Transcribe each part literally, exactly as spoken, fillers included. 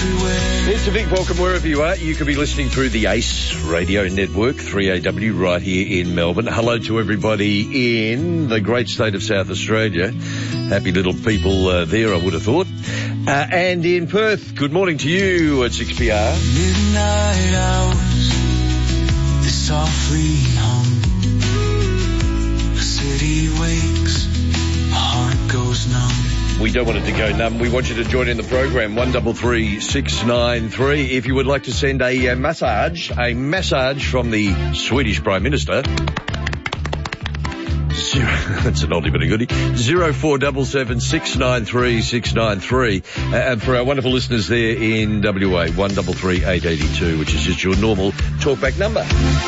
everywhere. It's a big welcome wherever you are. You could be listening through the Ace Radio Network, three A W, right here in Melbourne. Hello to everybody in the great state of South Australia. Happy little people uh, there, I would have thought. Uh, and in Perth, good morning to you at six P R. Midnight hours, they softly hum. The city wakes, my heart goes numb. We don't want it to go numb. We want you to join in the program, one three three, six nine three. If you would like to send a, a massage, a massage from the Swedish Prime Minister. Zero, that's an oldie but a goodie. Zero four seven seven six nine three six nine three. Uh, and for our wonderful listeners there in W A, one three three eight eight two, which is just your normal talkback number.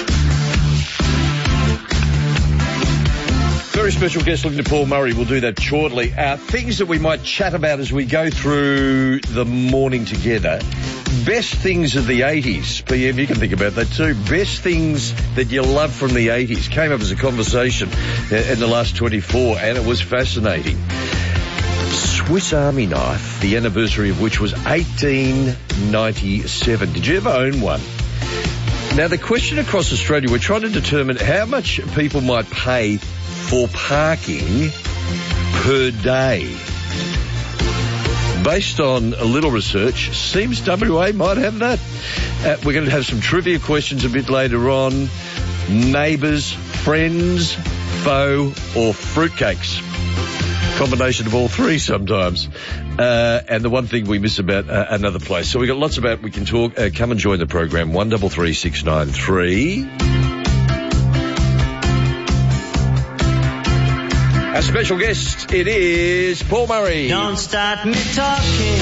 Very special guest looking to Paul Murray. We'll do that shortly. Uh, things that we might chat about as we go through the morning together. Best things of the eighties. P M, you can think about that too. Best things that you love from the eighties. Came up as a conversation in the last twenty-four, and it was fascinating. Swiss Army knife, the anniversary of which was eighteen ninety-seven. Did you ever own one? Now, the question across Australia, we're trying to determine how much people might pay for parking per day. Based on a little research, seems W A might have that. Uh, we're going to have some trivia questions a bit later on. Neighbours, friends, foe or fruitcakes. Combination of all three sometimes. Uh, and the one thing we miss about uh, another place. So we've got lots about we can talk. Uh, come and join the program, one three three six nine three. Our special guest, it is Paul Murray. Don't start me talking,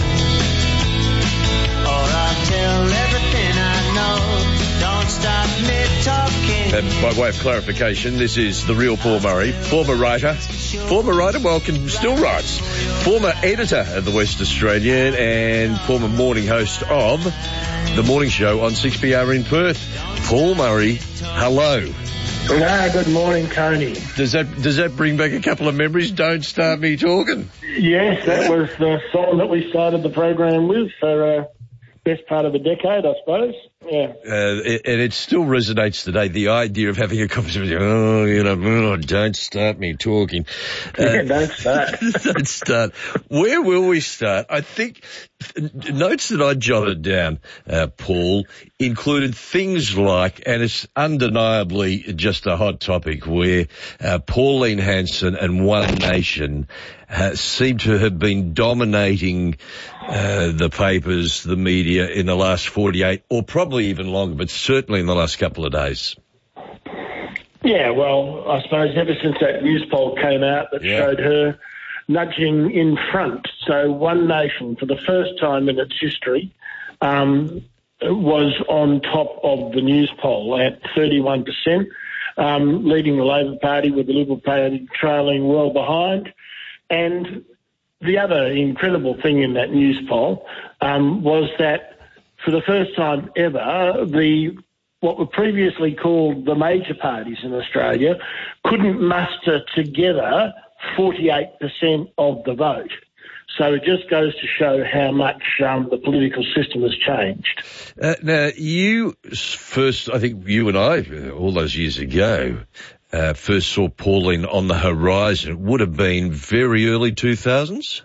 or I'll tell everything I know. Don't start me talking. And by way of clarification, this is the real Paul Murray, former writer, former writer, well, can, still writes, former editor of the West Australian and former morning host of the morning show on six P R in Perth. Paul Murray, hello. No, good morning, Tony. Does that does that bring back a couple of memories? Don't start me talking. Yes, that was the song that we started the program with for uh, best part of a decade, I suppose. Yeah. Uh, it, and it still resonates today, the idea of having a conversation, oh, you know, oh, don't start me talking. Uh, yeah, don't start. Don't start. Where will we start? I think notes that I jotted down, uh, Paul, included things like, and it's undeniably just a hot topic, where uh, Pauline Hanson and One Nation uh, seem to have been dominating uh, the papers, the media in the last forty-eight, or probably even longer, but certainly in the last couple of days. Yeah, well, I suppose ever since that news poll came out that yeah. showed her nudging in front. So One Nation, for the first time in its history, um, was on top of the news poll at thirty-one percent, um, leading the Labor Party, with the Liberal Party trailing well behind. And the other incredible thing in that news poll um, was that for the first time ever, the what were previously called the major parties in Australia couldn't muster together forty-eight percent of the vote. So it just goes to show how much um, the political system has changed. Uh, now, you first, I think you and I, all those years ago, uh, first saw Pauline on the horizon. It would have been very early two thousands?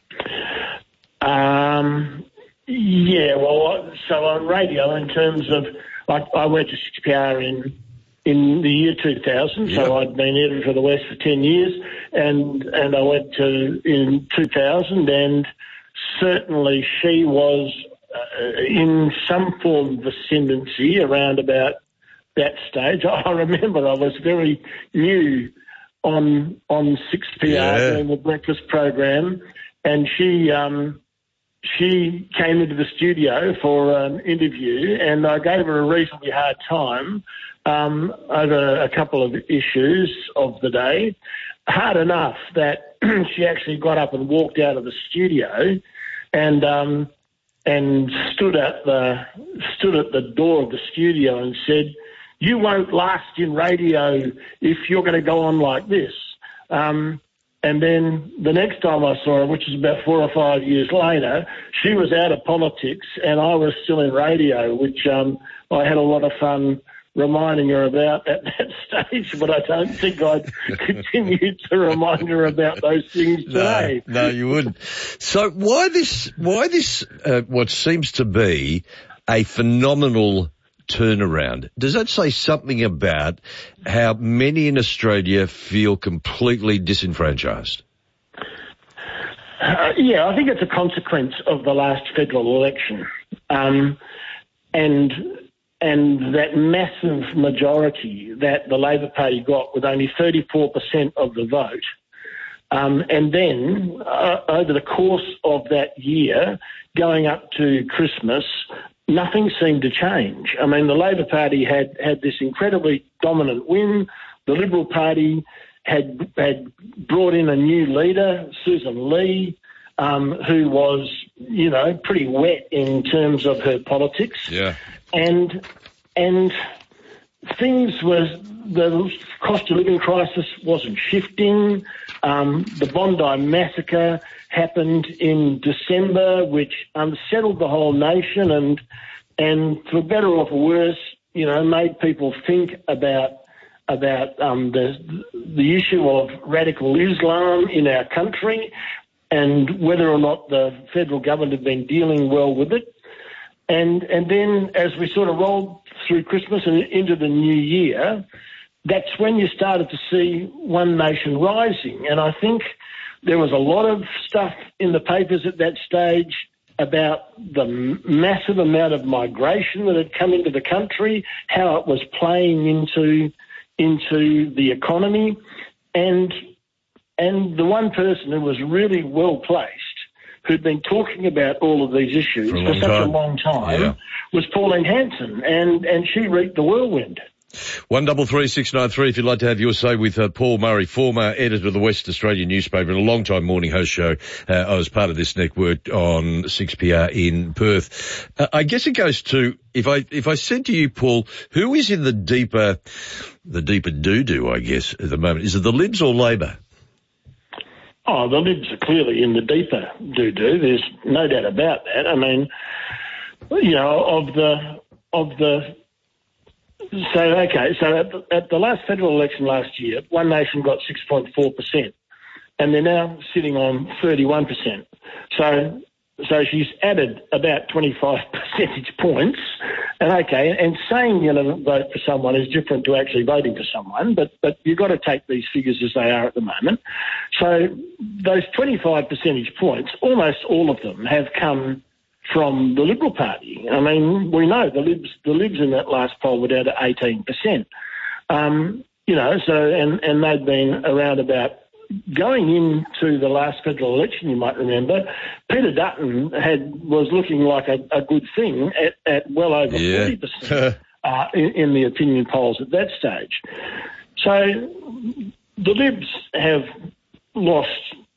Um, yeah, well, so on radio, in terms of, I, I went to six P R in in the year two thousand, yep. so I'd been editor of the West for ten years, and and I went to in two thousand, and certainly she was uh, in some form of ascendancy around about that stage. I remember I was very new on on six P R yeah. doing the breakfast program, and she um, she came into the studio for an interview, and I gave her a reasonably hard time um, over a couple of issues of the day. Hard enough that she actually got up and walked out of the studio, and um, and stood at the stood at the door of the studio and said, "You won't last in radio if you're going to go on like this." Um, And then the next time I saw her, which was about four or five years later, she was out of politics and I was still in radio, which um, I had a lot of fun reminding her about at that stage, but I don't think I'd continue to remind her about those things today. No, no, you wouldn't. So why this, why this, uh, what seems to be a phenomenal turnaround? Does that say something about how many in Australia feel completely disenfranchised? Uh, yeah, I think it's a consequence of the last federal election. Um, and and that massive majority that the Labor Party got with only thirty-four percent of the vote. Um, and then uh, over the course of that year, going up to Christmas, nothing seemed to change. I mean, the Labor Party had, had this incredibly dominant win. The Liberal Party had had brought in a new leader, Susan Lee, um, who was, you know, pretty wet in terms of her politics. Yeah. And and things were, the cost of living crisis wasn't shifting. Um, the Bondi massacre happened in December, which unsettled the whole nation and, and for better or for worse, you know, made people think about about um, the the issue of radical Islam in our country and whether or not the federal government had been dealing well with it. And and then as we sort of rolled through Christmas and into the new year, that's when you started to see One Nation rising. And I think there was a lot of stuff in the papers at that stage about the massive amount of migration that had come into the country, how it was playing into into the economy. And and the one person who was really well placed, who'd been talking about all of these issues for, for such time. a long time, yeah. was Pauline Hanson, and, and she reaped the whirlwind. One double three six nine three. If you'd like to have your say with uh, Paul Murray, former editor of the West Australian newspaper and a long-time morning host show. Uh, I was part of this network on six P R in Perth. Uh, I guess it goes to, if I if I said to you, Paul, who is in the deeper the deeper doo-doo, I guess, at the moment? Is it the Libs or Labor? Oh, the Libs are clearly in the deeper doo-doo. There's no doubt about that. I mean, you know, of the of the. So, okay, so at the, at the last federal election last year, One Nation got six point four percent, and they're now sitting on thirty-one percent. So, so she's added about twenty-five percentage points, and okay, and saying you're going to vote for someone is different to actually voting for someone, but, but you've got to take these figures as they are at the moment. So those twenty-five percentage points, almost all of them have come from the Liberal Party. I mean, we know the Libs, the Libs in that last poll were down to eighteen percent. Um, you know, so, and, and they'd been around about, going into the last federal election, you might remember, Peter Dutton had, was looking like a, a good thing at, at well over yeah. forty percent uh, in, in the opinion polls at that stage. So the Libs have lost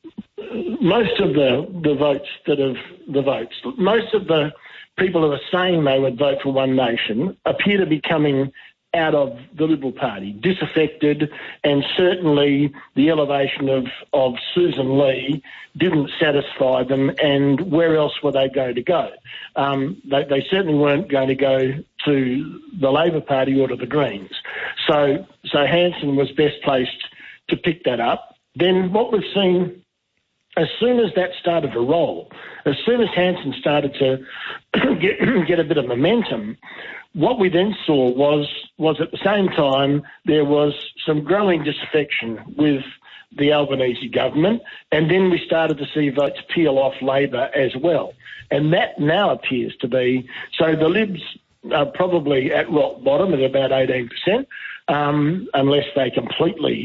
most of the, the votes that have the votes. Most of the people who are saying they would vote for One Nation appear to be coming out of the Liberal Party, disaffected, and certainly the elevation of, of Susan Lee didn't satisfy them, and where else were they going to go? Um, they, they certainly weren't going to go to the Labor Party or to the Greens. So, so Hanson was best placed to pick that up. Then what we've seen, as soon as that started to roll, as soon as Hanson started to get, get a bit of momentum, what we then saw was was at the same time there was some growing disaffection with the Albanese government, and then we started to see votes peel off Labor as well. And that now appears to be, so the Libs are probably at rock bottom at about eighteen percent, um, unless they completely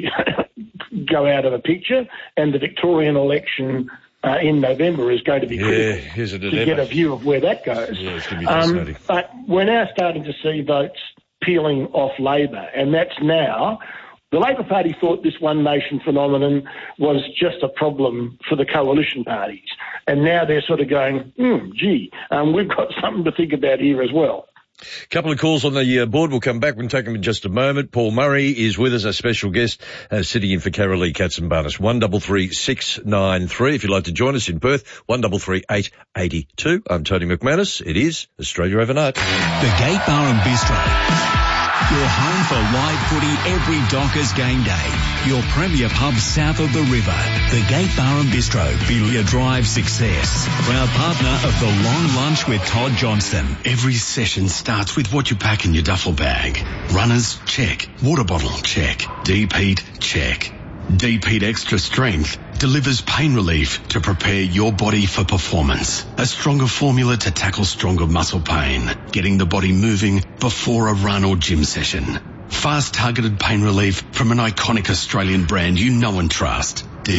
go out of the picture, and the Victorian election uh, in November is going to be critical yeah, to get a view of where that goes. Yeah, it's going to be fascinating. Um, but we're now starting to see votes peeling off Labor, and that's now, the Labor Party thought this One Nation phenomenon was just a problem for the coalition parties, and now they're sort of going, hmm, gee, um, we've got something to think about here as well. A couple of calls on the uh, board. We'll come back. We'll take them in just a moment. Paul Murray is with us, a special guest, uh, sitting in for Carolee Katzenbarnis. one double three six nine three. If you'd like to join us in Perth, one double three eight eight two. I'm Tony McManus. It is Australia Overnight. The Gate Bar and Bistro. Your home for live footy every Dockers game day. Your premier pub south of the river. The Gate Bar and Bistro, Belia Drive Success. Proud partner of the Long Lunch with Todd Johnston. Every session starts with what you pack in your duffel bag. Runners, check. Water bottle, check. Deep heat, check. Deep Heat Extra Strength delivers pain relief to prepare your body for performance. A stronger formula to tackle stronger muscle pain, getting the body moving before a run or gym session. Fast targeted pain relief from an iconic Australian brand you know and trust. Deep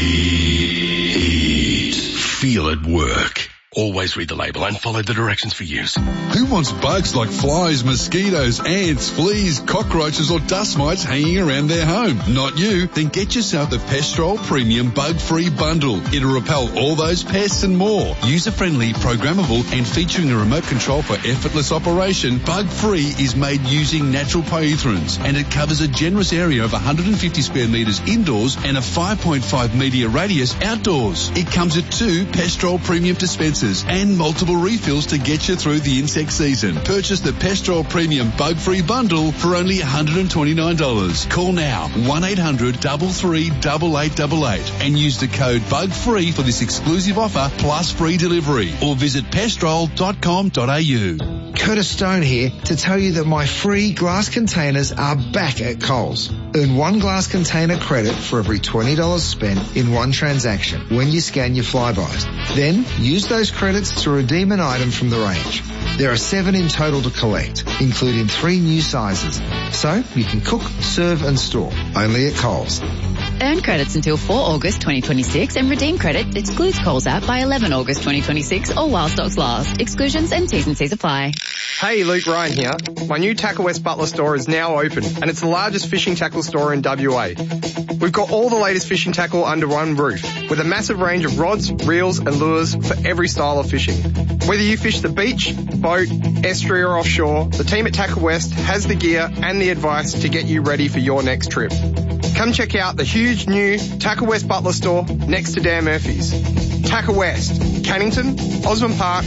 Heat. Feel it work. Always read the label and follow the directions for use. Who wants bugs like flies, mosquitoes, ants, fleas, cockroaches or dust mites hanging around their home? Not you. Then get yourself the Pestrol Premium Bug-Free Bundle. It'll repel all those pests and more. User-friendly, programmable and featuring a remote control for effortless operation, Bug-Free is made using natural pyrethrins and it covers a generous area of one hundred fifty square metres indoors and a five point five metre radius outdoors. It comes with two Pestrol Premium dispensers and multiple refills to get you through the insect season. Purchase the Pestrol Premium Bug-Free Bundle for only one hundred twenty-nine dollars. Call now one eight hundred three three eight eight eight eight and use the code BUGFREE for this exclusive offer plus free delivery or visit pestrol dot com dot a u. Curtis Stone here to tell you that my free glass containers are back at Coles. Earn one glass container credit for every twenty dollars spent in one transaction when you scan your Flybys. Then use those credits to redeem an item from the range. There are seven in total to collect, including three new sizes. So you can cook, serve and store. Only at Coles. Earn credits until four August twenty twenty-six and redeem credit excludes Coles app by eleven August twenty twenty-six or while stocks last. Exclusions and T's and C's apply. Hey, Luke Ryan here. My new Tackle West Butler store is now open and it's the largest fishing tackle store in W A. We've got all the latest fishing tackle under one roof with a massive range of rods, reels and lures for every style of fishing. Whether you fish the beach, boat, estuary or offshore, the team at Tackle West has the gear and the advice to get you ready for your next trip. Come check out the huge new Tackle West Butler store next to Dan Murphy's. Tackle West, Cannington, Osborne Park,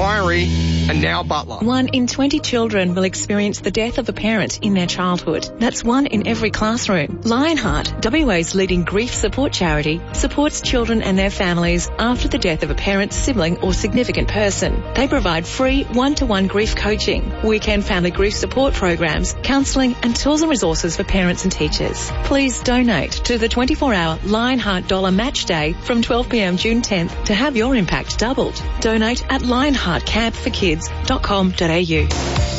Myrie and now Butler. One in twenty children will experience the death of a parent in their childhood. That's one in every classroom. Lionheart, W A's leading grief support charity, supports children and their families after the death of a parent, sibling or significant person. They provide free one-to-one grief coaching, weekend family grief support programs, counselling and tools and resources for parents and teachers. Please donate to the twenty-four hour Lionheart Dollar Match Day from twelve p m June tenth to have your impact doubled. Donate at lionheart camp for kids dot com dot a u.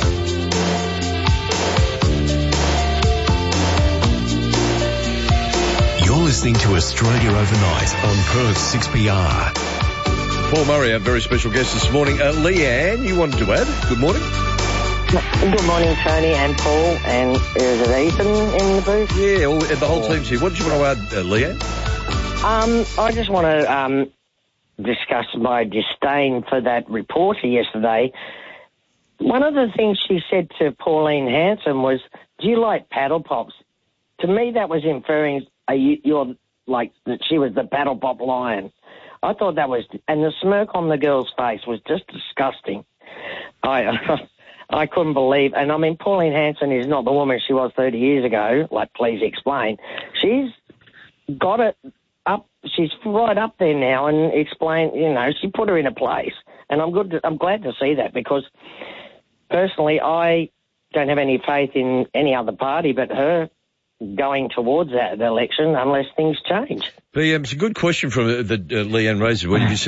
You're listening to Australia Overnight on Perth six P R. Paul Murray, our very special guest this morning. Uh, Leanne, you wanted to add? Good morning. Good morning, Tony and Paul, and is it Ethan in the booth? Yeah, all, the whole team's here. What did you want to add, uh, Leanne? Um, I just want to um, discuss my disdain for that reporter yesterday. One of the things she said to Pauline Hanson was, do you like paddle pops? To me, that was inferring uh, you, you're like that she was the paddle pop lion. I thought that was, and the smirk on the girl's face was just disgusting. I I couldn't believe, and I mean, Pauline Hanson is not the woman she was thirty years ago. Like, please explain. She's got it up. She's right up there now, and explain. You know, she put her in a place, and I'm good. To, I'm glad to see that because personally, I don't have any faith in any other party but her going towards that election unless things change. But, um, it's a good question from uh, that uh, Leanne raised. When you said